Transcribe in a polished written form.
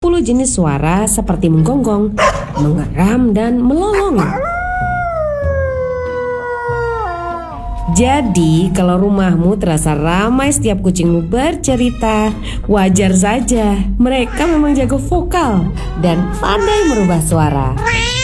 10 jenis suara seperti menggonggong, mengeram, dan melolong. Jadi kalau rumahmu terasa ramai setiap kucingmu bercerita, wajar saja. Mereka memang jago vokal dan pandai merubah suara.